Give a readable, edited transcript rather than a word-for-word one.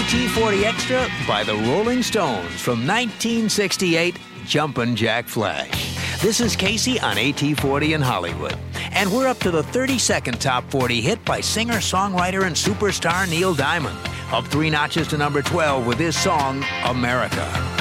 AT-40 Extra by the Rolling Stones from 1968, Jumpin' Jack Flash. This is Casey on AT-40 in Hollywood. And we're up to the 32nd Top 40 hit by singer, songwriter, and superstar Neil Diamond. Up 3 notches to number 12 with his song, America.